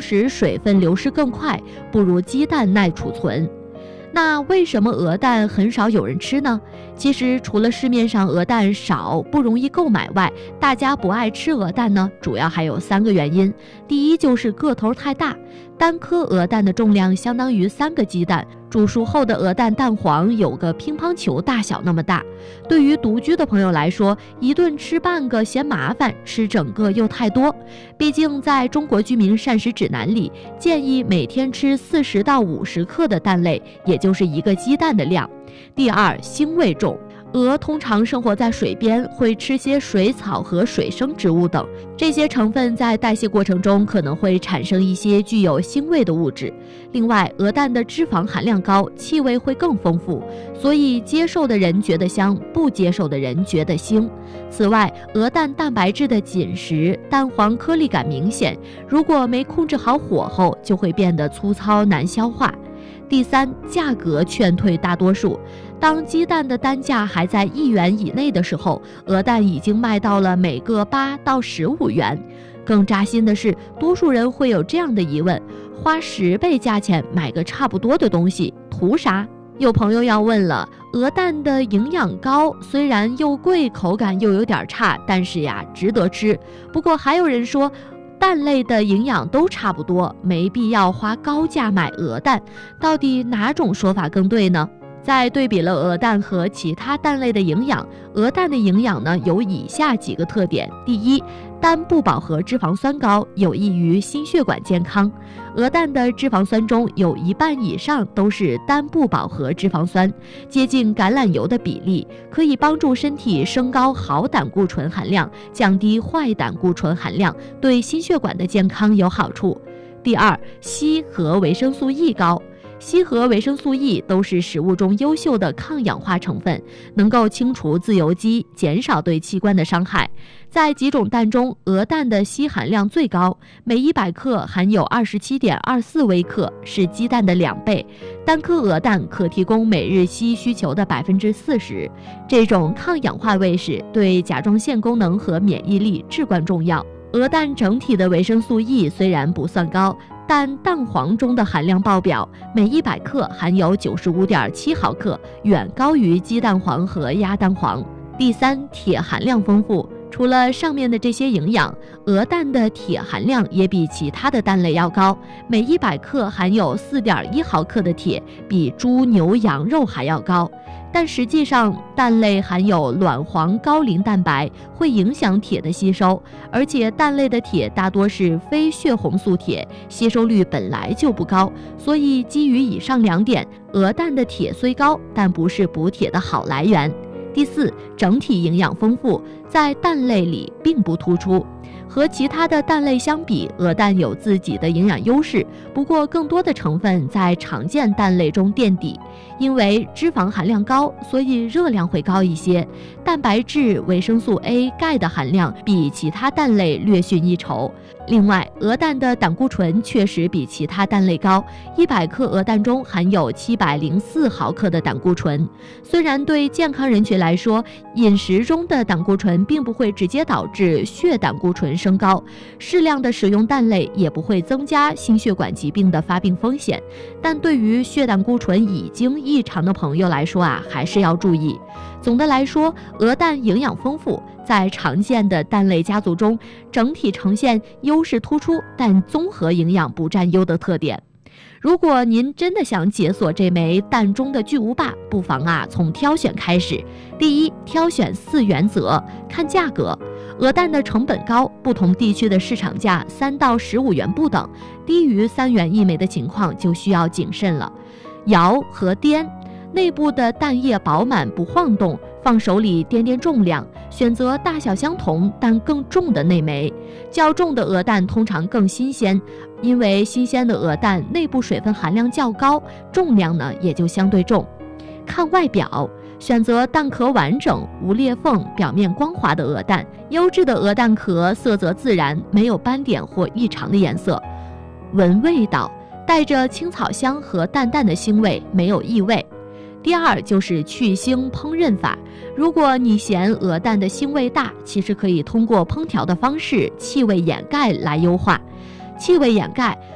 使水分流失更快，不如鸡蛋耐储存。那为什么鹅蛋很少有人吃呢？其实除了市面上鹅蛋少不容易购买外，大家不爱吃鹅蛋呢，主要还有3个原因。第一就是个头太大，单颗鹅蛋的重量相当于3个鸡蛋，煮熟后的鹅蛋蛋黄有个乒乓球大小那么大。对于独居的朋友来说，一顿吃半个嫌麻烦，吃整个又太多。毕竟在中国居民膳食指南里，建议每天吃40到50克的蛋类，也就是1个鸡蛋的量。第二，腥味重。鹅通常生活在水边，会吃些水草和水生植物等，这些成分在代谢过程中可能会产生一些具有腥味的物质。另外，鹅蛋的脂肪含量高，气味会更丰富，所以接受的人觉得香，不接受的人觉得腥。此外，鹅蛋蛋白质的紧实，蛋黄颗粒感明显，如果没控制好火候，就会变得粗糙难消化。第三，价格劝退大多数。当鸡蛋的单价还在1元以内的时候，鹅蛋已经卖到了每个8到15元。更扎心的是，多数人会有这样的疑问：花10倍价钱买个差不多的东西，图啥？有朋友要问了，鹅蛋的营养高，虽然又贵，口感又有点差，但是呀，值得吃。不过还有人说，蛋类的营养都差不多，没必要花高价买鹅蛋，到底哪种说法更对呢？在对比了鹅蛋和其他蛋类的营养，鹅蛋的营养呢有以下几个特点：第一，单不饱和脂肪酸高，有益于心血管健康。鹅蛋的脂肪酸中有1半以上都是单不饱和脂肪酸，接近橄榄油的比例，可以帮助身体升高好胆固醇含量，降低坏胆固醇含量，对心血管的健康有好处。第二，硒和维生素 E 高。硒和维生素 E 都是食物中优秀的抗氧化成分，能够清除自由基，减少对器官的伤害。在几种蛋中，鹅蛋的硒含量最高，每100克含有27.24微克，是鸡蛋的2倍。单颗鹅蛋可提供每日硒需求的40%。这种抗氧化卫士对甲状腺功能和免疫力至关重要。鹅蛋整体的维生素 E 虽然不算高，但蛋黄中的含量爆表，每100克含有95.7毫克，远高于鸡蛋黄和鸭蛋黄。第三，铁含量丰富。除了上面的这些营养，鹅蛋的铁含量也比其他的蛋类要高，每100克含有4.1毫克的铁，比猪、牛、羊肉还要高。但实际上，蛋类含有卵黄高磷蛋白，会影响铁的吸收，而且蛋类的铁大多是非血红素铁，吸收率本来就不高，所以基于以上2点，鹅蛋的铁虽高，但不是补铁的好来源。第四，整体营养丰富，在蛋类里并不突出。和其他的蛋类相比，鹅蛋有自己的营养优势，不过更多的成分在常见蛋类中垫底。因为脂肪含量高，所以热量会高一些。蛋白质、维生素 A、钙的含量比其他蛋类略逊一筹。另外，鹅蛋的胆固醇确实比其他蛋类高，100克鹅蛋中含有704毫克的胆固醇。虽然对健康人群来说，饮食中的胆固醇并不会直接导致血胆固醇升高，适量的使用蛋类也不会增加心血管疾病的发病风险，但对于血胆固醇已经异常的朋友来说还是要注意。总的来说，鹅蛋营养丰富，在常见的蛋类家族中，整体呈现优势突出，但综合营养不占优的特点。如果您真的想解锁这枚蛋中的巨无霸，不妨从挑选开始。第一，挑选4原则，看价格。鹅蛋的成本高，不同地区的市场价3到15元不等，低于3元一枚的情况就需要谨慎了。摇和掂，内部的蛋液饱满不晃动，放手里掂掂重量，选择大小相同但更重的那枚。较重的鹅蛋通常更新鲜，因为新鲜的鹅蛋内部水分含量较高，重量呢也就相对重。看外表，选择蛋壳完整、无裂缝、表面光滑的鹅蛋。优质的鹅蛋壳色泽自然，没有斑点或异常的颜色。闻味道，带着青草香和淡淡的腥味，没有异味。第二就是去腥烹饪法。如果你嫌鹅蛋的腥味大，其实可以通过烹调的方式气味掩盖来优化。气味掩盖